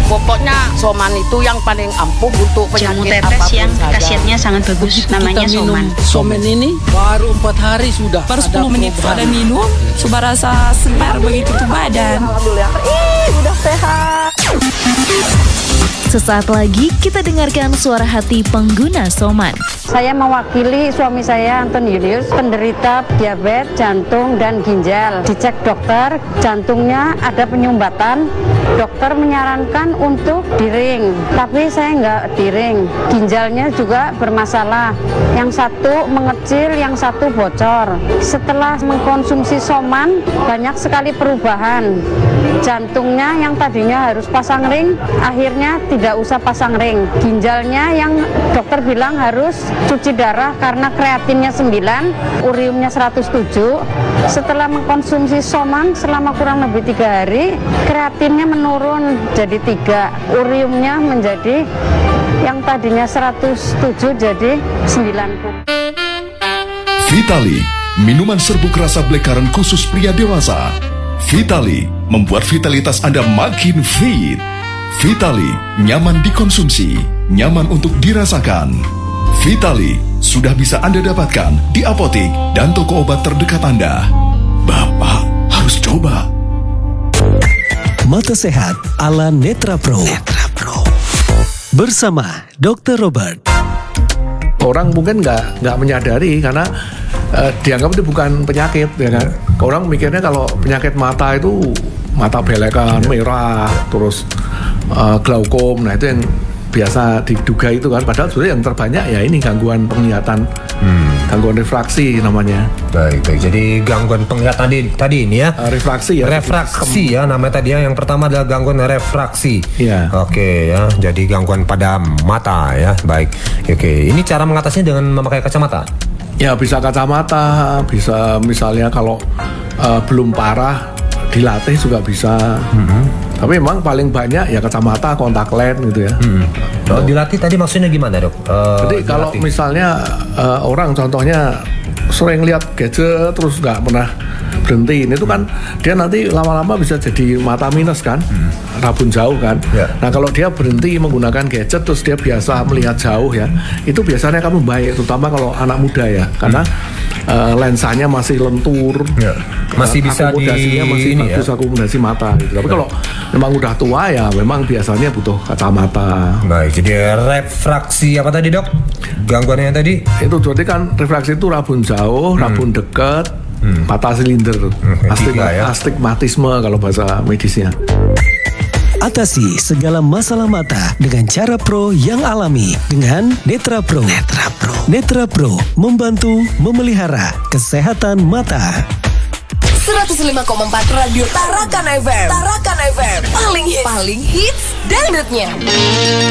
Pokoknya Soman itu yang paling ampuh untuk Jamu penyakit tetes apapun yang saja. khasiatnya sangat bagus, Begitu namanya kita minum Soman. Soman ini baru 4 hari sudah Baru ada 10 menit perubahan. ada minum, sudah rasa segar begitu tuh badan. Alhamdulillah. Udah sehat. Sesaat lagi kita dengarkan suara hati pengguna Soman. Saya mewakili suami saya, Anton Julius, penderita diabetes, jantung, dan ginjal. Dicek dokter, jantungnya ada penyumbatan. Dokter menyarankan untuk diring, tapi saya nggak diring. Ginjalnya juga bermasalah. Yang satu mengecil, yang satu bocor. Setelah mengkonsumsi Soman, banyak sekali perubahan. Jantungnya yang tadinya harus pasang ring, akhirnya tidak usah pasang ring. Ginjalnya yang dokter bilang harus cuci darah karena kreatinnya 9, uriumnya 107. Setelah mengkonsumsi Soman selama kurang lebih 3 hari, kreatinnya menurun jadi 3, uriumnya menjadi yang tadinya 107 jadi 90. Vitali, minuman serbuk rasa black currant khusus pria dewasa. Vitali membuat vitalitas Anda makin fit. Vitali nyaman dikonsumsi, nyaman untuk dirasakan. Vitali sudah bisa Anda dapatkan di apotik dan toko obat terdekat Anda. Bapak harus coba. Mata Sehat ala Netra Pro. Bersama Dr. Robert. Orang mungkin nggak menyadari karena dianggap itu bukan penyakit, ya kan? Orang mikirnya kalau penyakit mata itu mata belekan, merah, terus glaukom, nah itu yang biasa diduga itu kan. Padahal sebenarnya yang terbanyak ya ini gangguan penglihatan, gangguan refraksi namanya. Baik. Jadi gangguan penglihatan tadi ini ya. Refraksi ya. Refraksi ya namanya tadi ya. Yang pertama adalah gangguan refraksi. Iya. Oke ya. Jadi gangguan pada mata ya. Baik. Oke. Ini cara mengatasinya dengan memakai kacamata. Ya bisa kacamata, bisa misalnya kalau belum parah dilatih juga bisa. Tapi memang paling banyak ya kacamata, kontak lens gitu ya. Kalau dilatih tadi maksudnya gimana dok? Jadi kalau misalnya orang contohnya sering lihat gadget terus nggak pernah berhenti, itu kan dia nanti lama-lama bisa jadi mata minus kan, rabun jauh kan. Nah kalau dia berhenti menggunakan gadget terus dia biasa melihat jauh ya, itu biasanya kamu baik, terutama kalau anak muda ya, karena lensanya masih lentur, masih bisa akomodasinya masih bagus ya? Akomodasi mata gitu. Tapi kalau memang udah tua ya memang biasanya butuh kacamata. Baik, jadi refraksi apa tadi dok? Gangguannya yang tadi? Itu berarti kan refraksi itu rabun jauh, rabun dekat, mata silinder, astigmatisme kalau bahasa medisnya. Atasi segala masalah mata dengan cara pro yang alami dengan Netra Pro. Netra Pro membantu memelihara kesehatan mata. 105,4 Radio Tarakan FM. Paling hits dangdutnya.